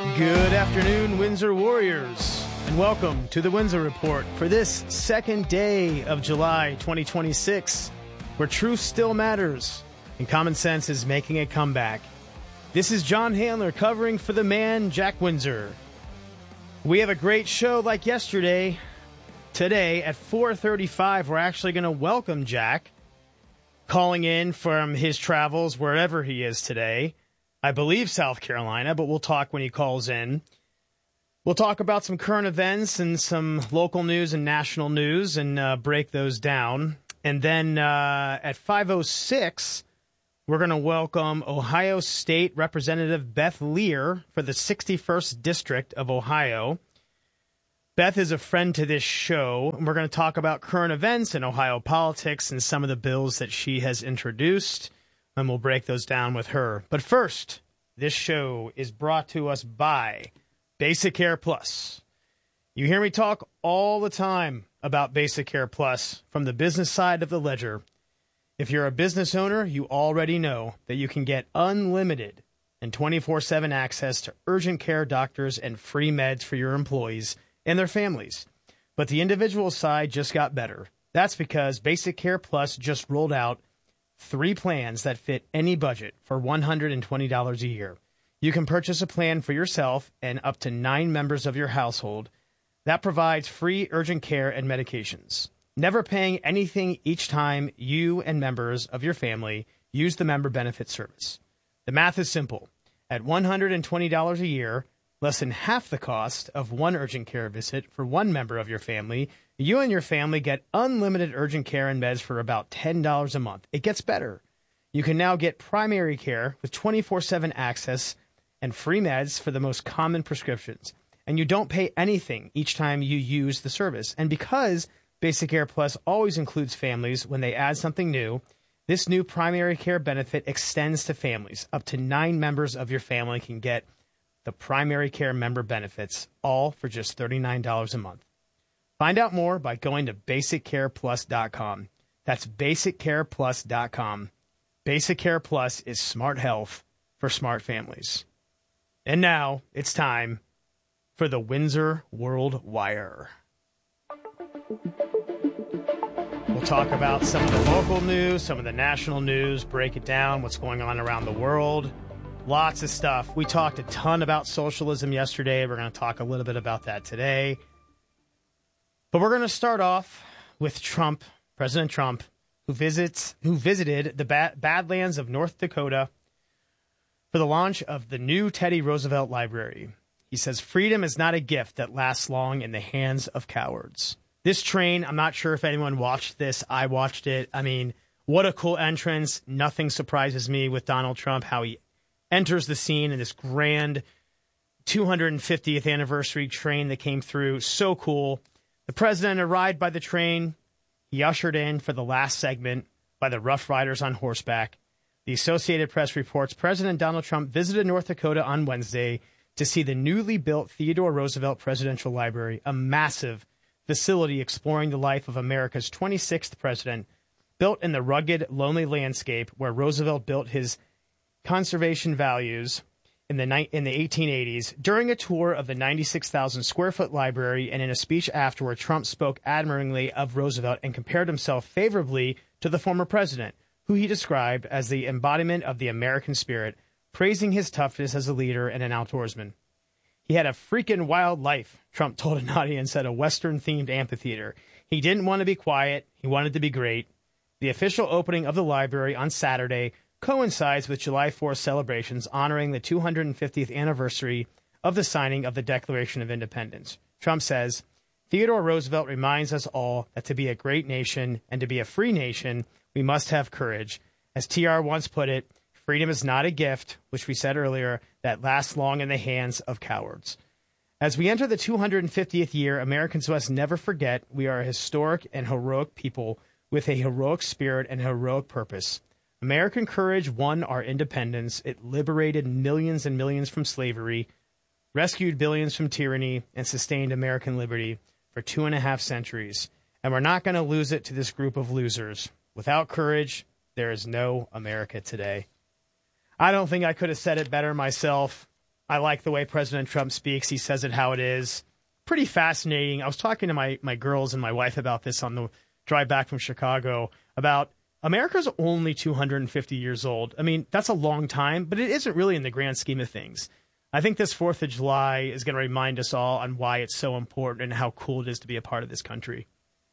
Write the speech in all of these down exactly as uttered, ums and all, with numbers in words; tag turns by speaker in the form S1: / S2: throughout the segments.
S1: Good afternoon, Windsor Warriors, and welcome to the Windsor Report for this second day of July twenty twenty-six, where truth still matters and common sense is making a comeback. This is John Handler covering for the man, Jack Windsor. We have a great show like yesterday. Today at four thirty-five, we're actually going to welcome Jack, calling in from his travels wherever he is today. I believe South Carolina, but we'll talk when he calls in. We'll talk about some current events and some local news and national news and uh, break those down. And then uh, at five oh six, we're going to welcome Ohio State Representative Beth Lear for the sixty-first District of Ohio. Beth is a friend to this show, and we're going to talk about current events in Ohio politics and some of the bills that she has introduced, and we'll break those down with her. But first, this show is brought to us by Basic Care Plus. You hear me talk all the time about Basic Care Plus from the business side of the ledger. If you're a business owner, you already know that you can get unlimited and twenty-four seven access to urgent care doctors and free meds for your employees and their families. But the individual side just got better. That's because Basic Care Plus just rolled out three plans that fit any budget for one hundred twenty dollars a year. You can purchase a plan for yourself and up to nine members of your household that provides free urgent care and medications, never paying anything each time you and members of your family use the member benefit service. The math is simple. At one hundred twenty dollars a year, less than half the cost of one urgent care visit for one member of your family, you and your family get unlimited urgent care and meds for about ten dollars a month. It gets better. You can now get primary care with twenty-four seven access and free meds for the most common prescriptions. And you don't pay anything each time you use the service. And because Basic Care Plus always includes families when they add something new, this new primary care benefit extends to families. Up to nine members of your family can get the primary care member benefits, all for just thirty-nine dollars a month. Find out more by going to basic care plus dot com. That's basic care plus dot com. Basic Care Plus is smart health for smart families. And now it's time for the Windsor World Wire. We'll talk about some of the local news, some of the national news, break it down, what's going on around the world. Lots of stuff. We talked a ton about socialism yesterday. We're going to talk a little bit about that today. But we're going to start off with Trump, President Trump, who visits, who visited the ba- Badlands of North Dakota for the launch of the new Teddy Roosevelt Library. He says, freedom is not a gift that lasts long in the hands of cowards. This train, I'm not sure if anyone watched this. I watched it. I mean, what a cool entrance. Nothing surprises me with Donald Trump, how he enters the scene in this grand two hundred fiftieth anniversary train that came through. So cool. The president arrived by the train. He ushered in for the last segment by the Rough Riders on horseback. The Associated Press reports President Donald Trump visited North Dakota on Wednesday to see the newly built Theodore Roosevelt Presidential Library, a massive facility exploring the life of America's twenty-sixth president, built in the rugged, lonely landscape where Roosevelt built his conservation values in the ni- in the eighteen eighties. During a tour of the ninety-six thousand square foot library and in a speech afterward, Trump spoke admiringly of Roosevelt and compared himself favorably to the former president, who he described as the embodiment of the American spirit, praising his toughness as a leader and an outdoorsman. He had a freaking wild life, Trump told an audience at a Western-themed amphitheater. He didn't want to be quiet. He wanted to be great. The official opening of the library on Saturday coincides with July fourth celebrations honoring the two hundred fiftieth anniversary of the signing of the Declaration of Independence. Trump says, Theodore Roosevelt reminds us all that to be a great nation and to be a free nation, we must have courage. As T R once put it, freedom is not a gift, which we said earlier, that lasts long in the hands of cowards. As we enter the two hundred fiftieth year, Americans must never forget we are a historic and heroic people with a heroic spirit and heroic purpose. American courage won our independence. It liberated millions and millions from slavery, rescued billions from tyranny, and sustained American liberty for two and a half centuries. And we're not going to lose it to this group of losers. Without courage, there is no America today. I don't think I could have said it better myself. I like the way President Trump speaks. He says it how it is. Pretty fascinating. I was talking to my, my girls and my wife about this on the drive back from Chicago, about America's only two hundred fifty years old. I mean, that's a long time, but it isn't really in the grand scheme of things. I think this fourth of July is going to remind us all on why it's so important and how cool it is to be a part of this country.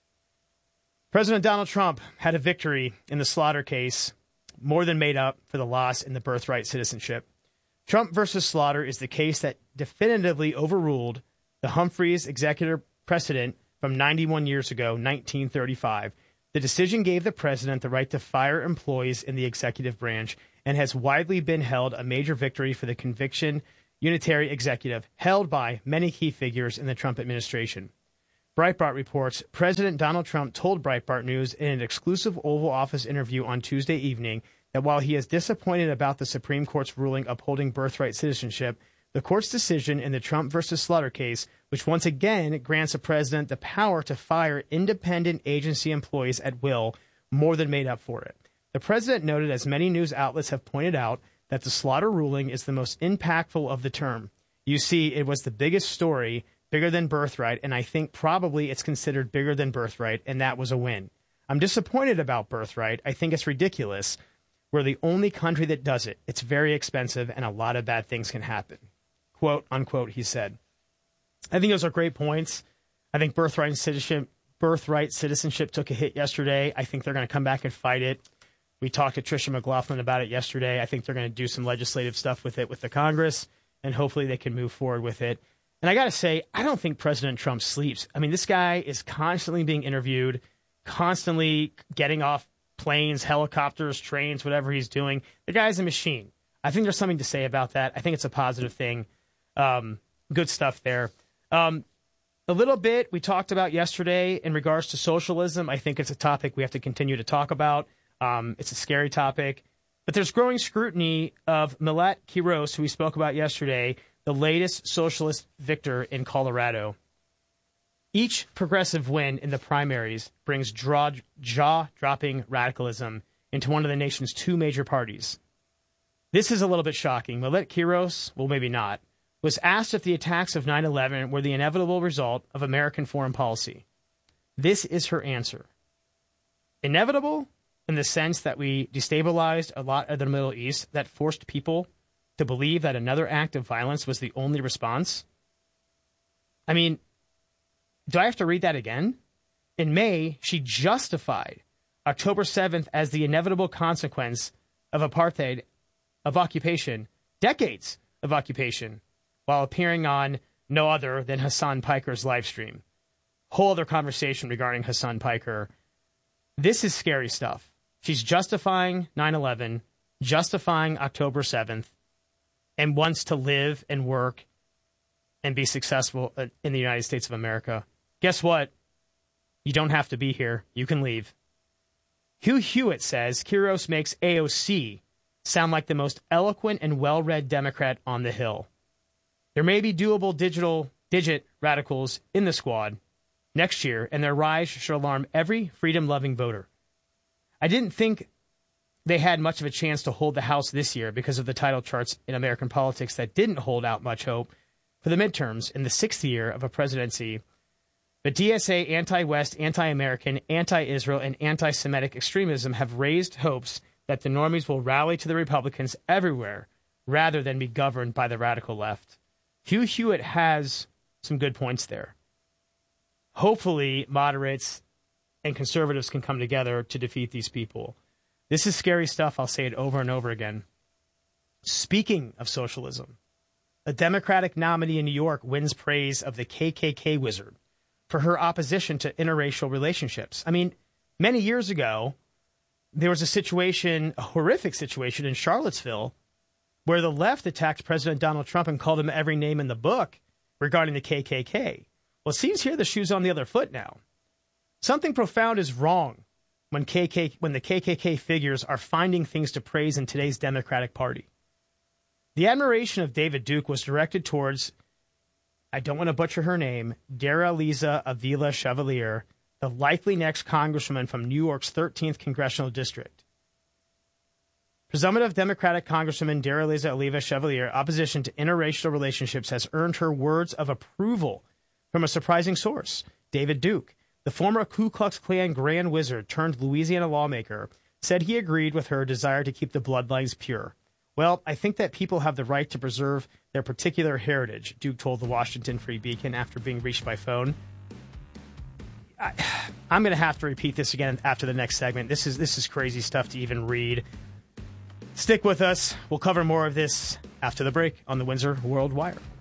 S1: President Donald Trump had a victory in the Slaughter case, more than made up for the loss in the birthright citizenship. Trump versus Slaughter is the case that definitively overruled the Humphreys executive precedent from ninety-one years ago, nineteen thirty-five. The decision gave the president the right to fire employees in the executive branch and has widely been held a major victory for the conviction unitary executive held by many key figures in the Trump administration. Breitbart reports President Donald Trump told Breitbart News in an exclusive Oval Office interview on Tuesday evening that while he is disappointed about the Supreme Court's ruling upholding birthright citizenship, the court's decision in the Trump versus Slaughter case, which once again grants a president the power to fire independent agency employees at will, more than made up for it. The president noted, as many news outlets have pointed out, that the Slaughter ruling is the most impactful of the term. You see, it was the biggest story, bigger than birthright, and I think probably it's considered bigger than birthright, and that was a win. I'm disappointed about birthright. I think it's ridiculous. We're the only country that does it. It's very expensive, and a lot of bad things can happen. Quote, unquote, he said. I think those are great points. I think birthright citizenship, birthright citizenship took a hit yesterday. I think they're going to come back and fight it. We talked to Tricia McLaughlin about it yesterday. I think they're going to do some legislative stuff with it with the Congress, and hopefully they can move forward with it. And I got to say, I don't think President Trump sleeps. I mean, this guy is constantly being interviewed, constantly getting off planes, helicopters, trains, whatever he's doing. The guy's a machine. I think there's something to say about that. I think it's a positive thing. Um, good stuff there. Um, a little bit we talked about yesterday in regards to socialism. I think it's a topic we have to continue to talk about. Um, it's a scary topic. But there's growing scrutiny of Millet Quiros, who we spoke about yesterday, the latest socialist victor in Colorado. Each progressive win in the primaries brings draw, jaw-dropping radicalism into one of the nation's two major parties. This is a little bit shocking. Millet Quiros, well, maybe not, was asked if the attacks of nine eleven were the inevitable result of American foreign policy. This is her answer. Inevitable in the sense that we destabilized a lot of the Middle East that forced people to believe that another act of violence was the only response? I mean, do I have to read that again? In May, she justified October seventh as the inevitable consequence of apartheid, of occupation, decades of occupation, while appearing on no other than Hassan Piker's live stream. Whole other conversation regarding Hassan Piker. This is scary stuff. She's justifying nine eleven, justifying October seventh, and wants to live and work and be successful in the United States of America. Guess what? You don't have to be here. You can leave. Hugh Hewitt says Quiros makes A O C sound like the most eloquent and well-read Democrat on the Hill. There may be doable digital digit radicals in the squad next year, and their rise should alarm every freedom-loving voter. I didn't think they had much of a chance to hold the House this year because of the title charts in American politics that didn't hold out much hope for the midterms in the sixth year of a presidency. But D S A, anti-West, anti-American, anti-Israel, and anti-Semitic extremism have raised hopes that the normies will rally to the Republicans everywhere rather than be governed by the radical left. Hugh Hewitt has some good points there. Hopefully, moderates and conservatives can come together to defeat these people. This is scary stuff. I'll say it over and over again. Speaking of socialism, a Democratic nominee in New York wins praise of the K K K wizard for her opposition to interracial relationships. I mean, many years ago, there was a situation, a horrific situation in Charlottesville, where the left attacked President Donald Trump and called him every name in the book regarding the K K K. Well, it seems here the shoe's on the other foot now. Something profound is wrong when K K, when the K K K figures are finding things to praise in today's Democratic Party. The admiration of David Duke was directed towards, I don't want to butcher her name, Daraliza Avila Chevalier, the likely next congresswoman from New York's thirteenth Congressional District. Presumptive Democratic Congresswoman Daraliza Oliva Chevalier, opposition to interracial relationships has earned her words of approval from a surprising source. David Duke, the former Ku Klux Klan Grand Wizard turned Louisiana lawmaker, said he agreed with her desire to keep the bloodlines pure. Well, I think that people have the right to preserve their particular heritage, Duke told the Washington Free Beacon after being reached by phone. I, I'm going to have to repeat this again after the next segment. This is this is crazy stuff to even read. Stick with us. We'll cover more of this after the break on the Windsor World Wire.